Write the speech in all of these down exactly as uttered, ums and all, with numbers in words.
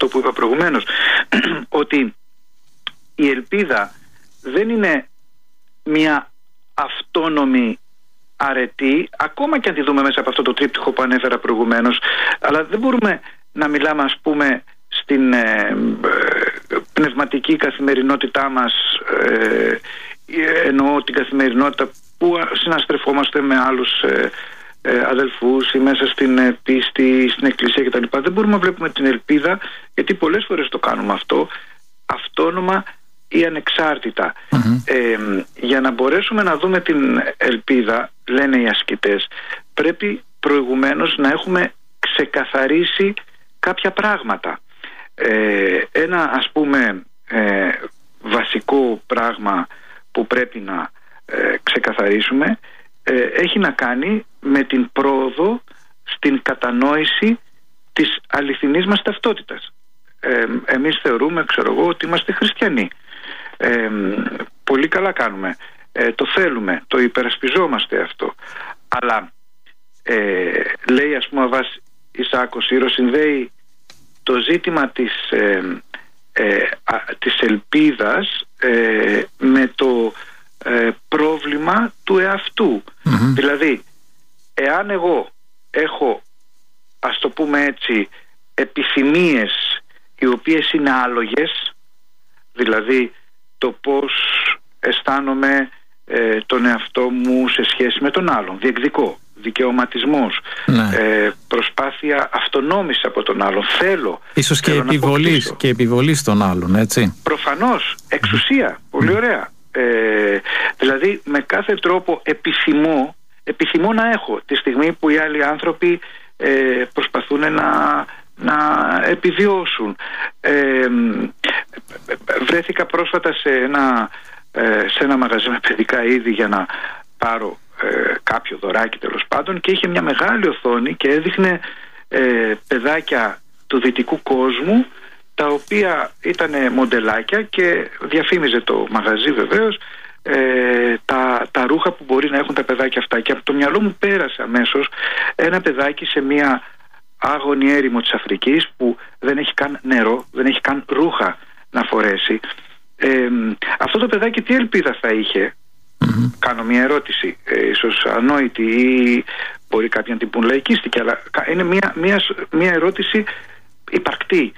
αυτό που είπα προηγουμένως, ότι η ελπίδα δεν είναι μια αυτόνομη αρετή, ακόμα και αν τη δούμε μέσα από αυτό το τρίπτυχο που ανέφερα προηγουμένως, αλλά δεν μπορούμε να μιλάμε, ας πούμε, στην ε, πνευματική καθημερινότητά μας, ε, εννοώ την καθημερινότητα που συναστρεφόμαστε με άλλους ε, ε, αδελφούς ή μέσα στην ε, πίστη, στην εκκλησία κτλ. Δεν μπορούμε να βλέπουμε την ελπίδα, γιατί πολλές φορές το κάνουμε αυτό αυτόνομα ή ανεξάρτητα. Mm-hmm. Ε, για να μπορέσουμε να δούμε την ελπίδα, λένε οι ασκητές, πρέπει προηγουμένως να έχουμε ξεκαθαρίσει κάποια πράγματα. Ε, ένα, ας πούμε, ε, βασικό πράγμα που πρέπει να ε, ξεκαθαρίσουμε ε, έχει να κάνει με την πρόοδο στην κατανόηση της αληθινής μας ταυτότητας. Ε, εμείς θεωρούμε, ξέρω εγώ, ότι είμαστε χριστιανοί. Ε, πολύ καλά κάνουμε. Ε, το θέλουμε, το υπερασπιζόμαστε αυτό. Αλλά ε, λέει, ας πούμε, ο Αββάς Ισάκος Ήρος, συνδέει το ζήτημα της, ε, ε, α, της ελπίδας ε, με το ε, πρόβλημα του εαυτού. Mm-hmm. Δηλαδή, εάν εγώ έχω, ας το πούμε έτσι, επιθυμίες οι οποίες είναι άλογες, δηλαδή το πώς αισθάνομαι ε, τον εαυτό μου σε σχέση με τον άλλον, διεκδικώ, δικαιωματισμός, ναι. ε, προσπάθεια αυτονόμησης από τον άλλον, θέλω ίσως και, θέλω επιβολής, και επιβολής των άλλων, έτσι. Προφανώς, εξουσία, mm. πολύ ωραία. Ε, δηλαδή με κάθε τρόπο επιθυμώ, επιθυμώ να έχω τη στιγμή που οι άλλοι άνθρωποι ε, προσπαθούν να, να επιβιώσουν. Ε, βρέθηκα πρόσφατα σε ένα, ε, σε ένα μαγαζί με παιδικά είδη για να πάρω ε, κάποιο δωράκι, τέλος πάντων, και είχε μια μεγάλη οθόνη και έδειχνε ε, παιδάκια του δυτικού κόσμου, τα οποία ήταν μοντελάκια, και διαφήμιζε το μαγαζί βεβαίως ε, τα, τα ρούχα που μπορεί να έχουν τα παιδάκια αυτά, και από το μυαλό μου πέρασε αμέσως ένα παιδάκι σε μια άγονη έρημο της Αφρικής που δεν έχει καν νερό, δεν έχει καν ρούχα να φορέσει. Ε, αυτό το παιδάκι τι ελπίδα θα είχε? Mm-hmm. Κάνω μια ερώτηση, ε, ίσως ανόητη, ή μπορεί κάποιοι να την πουν λαϊκίστικη, αλλά είναι μια, μια, μια ερώτηση υπαρκτή.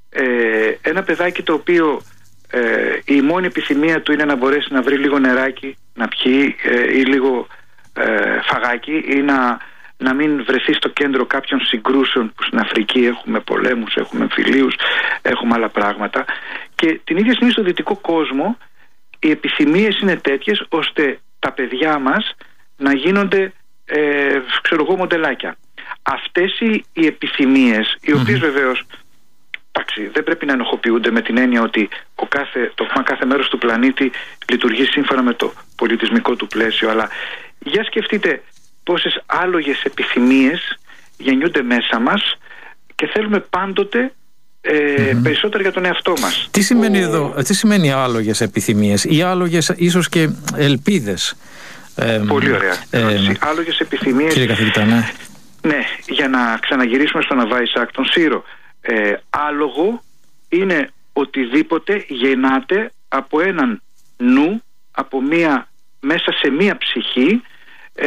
Ε, ένα παιδάκι το οποίο ε, η μόνη επιθυμία του είναι να μπορέσει να βρει λίγο νεράκι να πιει ε, ή λίγο ε, φαγάκι, ή να, να μην βρεθεί στο κέντρο κάποιων συγκρούσεων που στην Αφρική έχουμε πολέμους, έχουμε εμφυλίους, έχουμε άλλα πράγματα, και την ίδια στιγμή στο δυτικό κόσμο οι επιθυμίες είναι τέτοιες ώστε τα παιδιά μας να γίνονται ε, ξέρω εγώ μοντελάκια. Αυτές οι, οι επιθυμίες, οι οποίες mm-hmm. βεβαίως εντάξει, δεν πρέπει να ενοχοποιούνται με την έννοια ότι ο κάθε, το κάθε μέρος του πλανήτη λειτουργεί σύμφωνα με το πολιτισμικό του πλαίσιο, αλλά για σκεφτείτε πόσες άλογες επιθυμίες γεννιούνται μέσα μας και θέλουμε πάντοτε ε, mm-hmm. περισσότερα για τον εαυτό μας. Τι σημαίνει ο... εδώ, τι σημαίνει άλογες επιθυμίες ή άλογες ίσως και ελπίδες? Ε, Πολύ ωραία. Ε, άλογες επιθυμίες. Κύριε καθηγητά, ναι. Ναι, για να ξαναγυρίσουμε στον Αββά Ισάκ τον Σύρο. Ε, άλογο είναι οτιδήποτε γεννάται από έναν νου, από μία, μέσα σε μία ψυχή ε,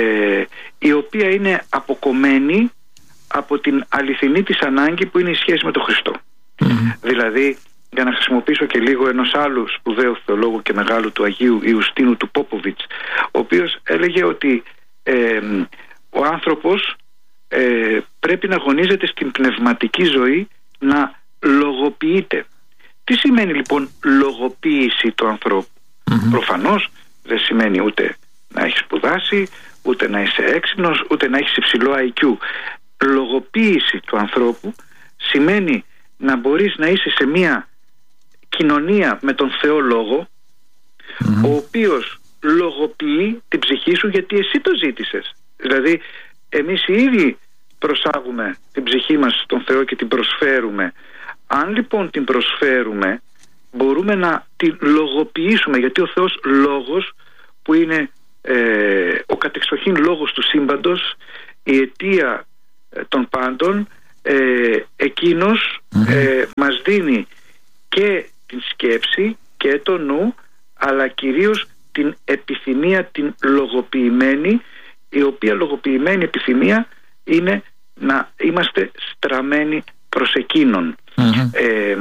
η οποία είναι αποκομμένη από την αληθινή της ανάγκη που είναι η σχέση με τον Χριστό. Mm-hmm. Δηλαδή, για να χρησιμοποιήσω και λίγο ενός άλλου σπουδαίου θεολόγου και μεγάλου του Αγίου Ιουστίνου του Πόποβιτς, ο οποίος έλεγε ότι ε, ο άνθρωπος ε, πρέπει να αγωνίζεται στην πνευματική ζωή να λογοποιείται. Τι σημαίνει λοιπόν λογοποίηση του ανθρώπου? Mm-hmm. Προφανώς δεν σημαίνει ούτε να έχεις σπουδάσει, ούτε να είσαι έξυπνος, ούτε να έχεις υψηλό άι κιου. Λογοποίηση του ανθρώπου σημαίνει να μπορείς να είσαι σε μια κοινωνία με τον Θεό Λόγο, mm-hmm. ο οποίος λογοποιεί την ψυχή σου γιατί εσύ το ζήτησες. Δηλαδή εμείς οι ίδιοι προσάγουμε την ψυχή μας στον Θεό και την προσφέρουμε. Αν λοιπόν την προσφέρουμε, μπορούμε να την λογοποιήσουμε, γιατί ο Θεός Λόγος, που είναι ε, ο κατεξοχήν λόγος του σύμπαντος, η αιτία ε, των πάντων, ε, εκείνος mm-hmm. ε, μας δίνει και την σκέψη και το νου, αλλά κυρίως την επιθυμία, την λογοποιημένη, η οποία λογοποιημένη επιθυμία είναι να είμαστε στραμμένοι προς εκείνον. Mm-hmm. ε,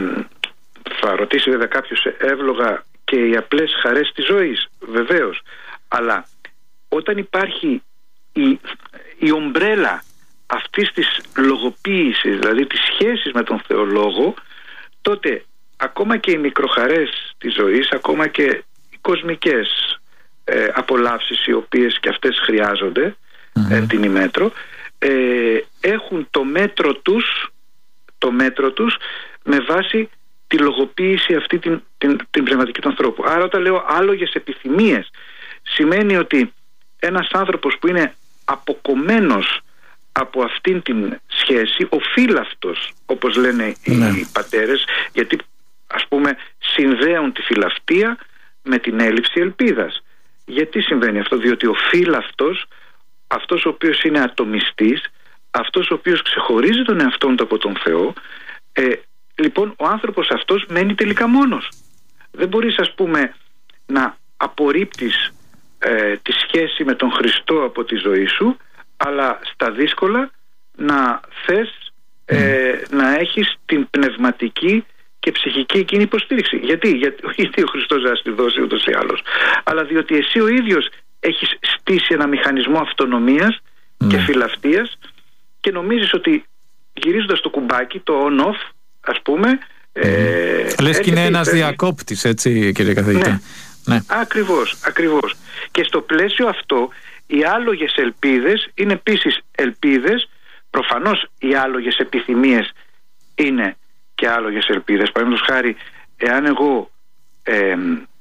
θα ρωτήσει βέβαια κάποιος εύλογα και οι απλές χαρές της ζωής, βεβαίως, αλλά όταν υπάρχει η, η ομπρέλα αυτής της λογοποίησης, δηλαδή της σχέσης με τον Θεολόγο, τότε ακόμα και οι μικροχαρές της ζωής, ακόμα και οι κοσμικές ε, απολαύσεις, οι οποίες και αυτές χρειάζονται mm-hmm. εν την ημέτρο, ε, έχουν το μέτρο τους το μέτρο τους με βάση τη λογοποίηση αυτή την, την, την πνευματική του ανθρώπου. Άρα όταν λέω άλογες επιθυμίες, σημαίνει ότι ένας άνθρωπος που είναι αποκομμένος από αυτήν την σχέση, ο φύλαυτος, όπως λένε ναι. οι πατέρες, γιατί ας πούμε συνδέουν τη φιλαυτία με την έλλειψη ελπίδας. Γιατί συμβαίνει αυτό? Διότι ο φύλαυτος, αυτός ο οποίος είναι ατομιστής, αυτός ο οποίος ξεχωρίζει τον εαυτόν του από τον Θεό, ε, λοιπόν ο άνθρωπος αυτός μένει τελικά μόνος. Δεν μπορείς, ας πούμε, να απορρίπτεις ε, τη σχέση με τον Χριστό από τη ζωή σου, αλλά στα δύσκολα να θες ε, να έχεις την πνευματική και ψυχική εκείνη υποστήριξη. Γιατί, γιατί, γιατί ο Χριστός θα στη δώσει ούτως ή άλλως, αλλά διότι εσύ ο ίδιος έχεις στήσει ένα μηχανισμό αυτονομίας mm. και φιλαυτίας και νομίζεις ότι γυρίζοντας το κουμπάκι, το on-off, ας πούμε, mm. ε, λες και είναι ένας διακόπτης, έτσι, κύριε καθηγητά? Ναι, ναι. Ακριβώς, ακριβώς. Και στο πλαίσιο αυτό οι άλογες ελπίδες είναι επίσης ελπίδες. Προφανώς οι άλογες επιθυμίες είναι και άλογες ελπίδες. Παραδείγματος χάρη, εάν εγώ ε,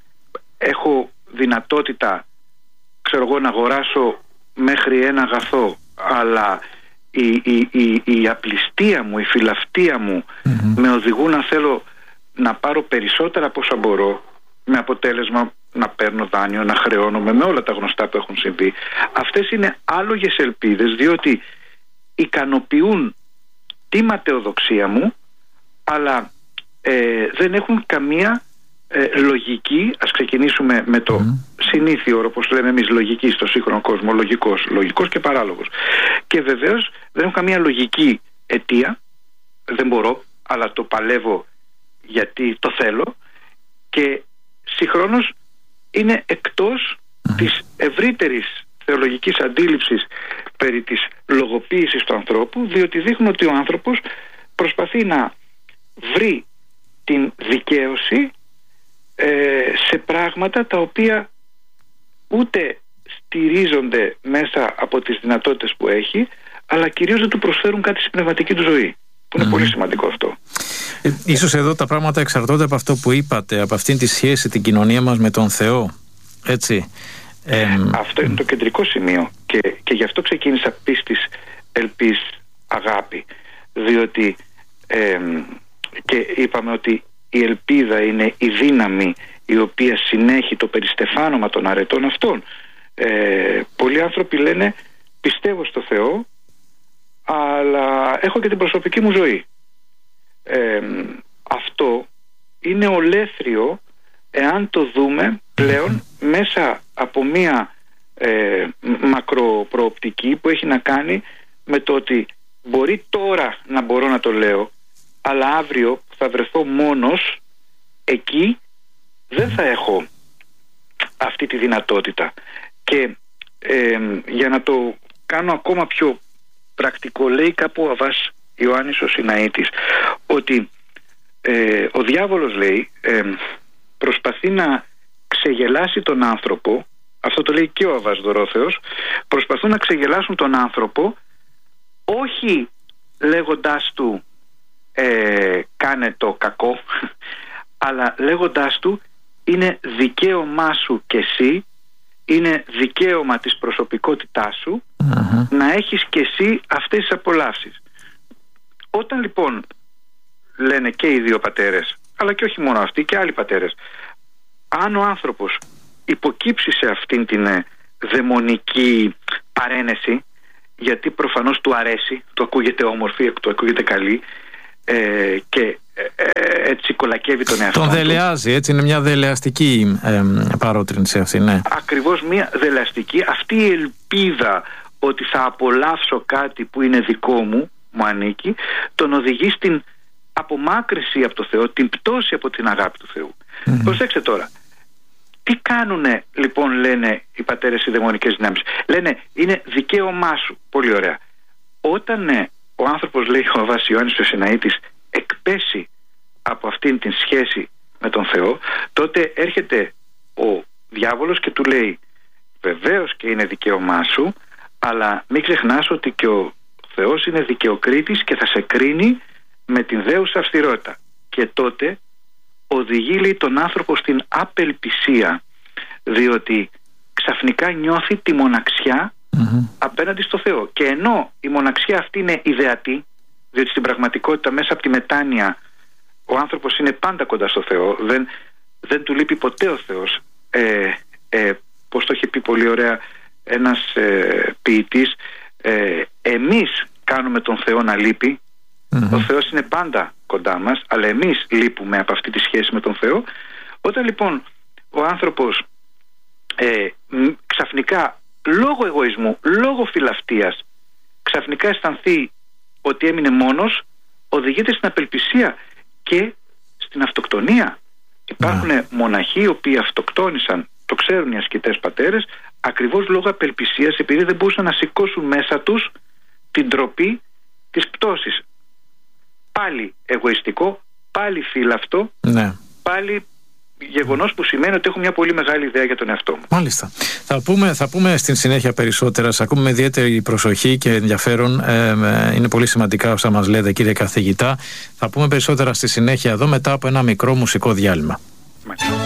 έχω δυνατότητα, ξέρω εγώ, να αγοράσω μέχρι ένα αγαθό, αλλά η, η, η, η απληστία μου, η φιλαυτία μου mm-hmm. με οδηγούν να θέλω να πάρω περισσότερα από όσα μπορώ, με αποτέλεσμα να παίρνω δάνειο, να χρεώνομαι, με όλα τα γνωστά που έχουν συμβεί. Αυτές είναι άλογες ελπίδες, διότι ικανοποιούν τη ματαιοδοξία μου, αλλά ε, δεν έχουν καμία ε, λογική. Ας ξεκινήσουμε με το mm. συνήθιο όρο, όπως λέμε εμείς, λογική στο σύγχρονο κόσμο, λογικός, λογικός και παράλογος. Και βεβαίως δεν έχουν καμία λογική αιτία, δεν μπορώ, αλλά το παλεύω γιατί το θέλω, και συγχρόνως είναι εκτός mm. της ευρύτερης θεολογικής αντίληψης περί της λογοποίησης του ανθρώπου, διότι δείχνουν ότι ο άνθρωπος προσπαθεί να βρει την δικαίωση ε, σε πράγματα τα οποία ούτε στηρίζονται μέσα από τις δυνατότητες που έχει, αλλά κυρίως δεν του προσφέρουν κάτι στην πνευματική του ζωή, που είναι mm. πολύ σημαντικό αυτό. Ε, ίσως εδώ τα πράγματα εξαρτώνται από αυτό που είπατε, από αυτήν τη σχέση, την κοινωνία μας με τον Θεό, έτσι. Ε, αυτό είναι το κεντρικό σημείο, και, και γι' αυτό ξεκίνησα πίστης, ελπίς, αγάπη, διότι ε, και είπαμε ότι η ελπίδα είναι η δύναμη η οποία συνέχει το περιστεφάνωμα των αρετών αυτών. Ε, πολλοί άνθρωποι λένε πιστεύω στο Θεό, αλλά έχω και την προσωπική μου ζωή. Ε, αυτό είναι ολέθριο εάν το δούμε πλέον μέσα από μία ε, μακροπροοπτική που έχει να κάνει με το ότι μπορεί τώρα να μπορώ να το λέω, αλλά αύριο θα βρεθώ μόνος, εκεί δεν θα έχω αυτή τη δυνατότητα. Και ε, για να το κάνω ακόμα πιο πρακτικό, λέει κάπου ο Αββάς Ιωάννης ο Σιναήτης ότι ε, ο διάβολος, λέει, ε, προσπαθεί να ξεγελάσει τον άνθρωπο. Αυτό το λέει και ο Αββάς Δωρόθεος. Προσπαθούν να ξεγελάσουν τον άνθρωπο, όχι λέγοντάς του ε, κάνε το κακό, αλλά λέγοντάς του είναι δικαίωμά σου και εσύ, είναι δικαίωμα της προσωπικότητάς σου uh-huh. να έχεις και εσύ αυτές τις απολαύσεις. Όταν λοιπόν λένε και οι δύο πατέρες, αλλά και όχι μόνο αυτοί, και άλλοι πατέρες, αν ο άνθρωπος υποκύψει σε αυτήν την ε, δαιμονική παρένεση, γιατί προφανώς του αρέσει, του ακούγεται όμορφη, του ακούγεται καλή, ε, και ε, ε, έτσι κολακεύει τον εαυτό του. Τον δελεάζει, έτσι, είναι μια δελεαστική ε, παρότρινση αυτή, ναι. Ακριβώς μια δελεαστική, αυτή η ελπίδα ότι θα απολαύσω κάτι που είναι δικό μου, μου ανήκει, τον οδηγεί στην απομάκρυση από το Θεό, την πτώση από την αγάπη του Θεού. Mm-hmm. Προσέξτε τώρα, τι κάνουνε λοιπόν, λένε οι πατέρες οι δαιμονικές δυνάμεις? Λένε είναι δικαίωμά σου. Πολύ ωραία. Όταν ε, ο άνθρωπος, λέει ο Αββάς Ιωάννης ο Σιναήτης, εκπέσει από αυτήν την σχέση με τον Θεό, τότε έρχεται ο διάβολος και του λέει βεβαίως και είναι δικαίωμά σου, αλλά μην ξεχνάς ότι και ο Θεός είναι δικαιοκρίτης και θα σε κρίνει με την δέουσα αυστηρότητα. Και τότε οδηγεί, λέει, τον άνθρωπο στην απελπισία, διότι ξαφνικά νιώθει τη μοναξιά mm-hmm. απέναντι στο Θεό. Και ενώ η μοναξιά αυτή είναι ιδεατή, διότι στην πραγματικότητα μέσα από τη μετάνοια ο άνθρωπος είναι πάντα κοντά στο Θεό, δεν, δεν του λείπει ποτέ ο Θεός. ε, ε, Πώς το είχε πει πολύ ωραία ένας ε, ποιητής, ε, εμείς κάνουμε τον Θεό να λείπει. Mm-hmm. Ο Θεός είναι πάντα κοντά μας, αλλά εμείς λείπουμε από αυτή τη σχέση με τον Θεό. Όταν λοιπόν ο άνθρωπος ε, ξαφνικά, λόγω εγωισμού, λόγω φιλαυτίας, ξαφνικά αισθανθεί ότι έμεινε μόνος, οδηγείται στην απελπισία και στην αυτοκτονία. Υπάρχουν mm. μοναχοί οι οποίοι αυτοκτόνησαν, το ξέρουν οι ασκητές πατέρες, ακριβώς λόγω απελπισίας, επειδή δεν μπορούσαν να σηκώσουν μέσα τους την ντροπή της πτώσης. Πάλι εγωιστικό, πάλι φύλαυτο, ναι. πάλι γεγονός που σημαίνει ότι έχω μια πολύ μεγάλη ιδέα για τον εαυτό μου. Μάλιστα. Θα πούμε, θα πούμε στην συνέχεια περισσότερα. Σας ακούμε με ιδιαίτερη προσοχή και ενδιαφέρον. Ε, είναι πολύ σημαντικά όσα μας λέτε, κύριε καθηγητά. Θα πούμε περισσότερα στη συνέχεια εδώ μετά από ένα μικρό μουσικό διάλειμμα. Μάλιστα.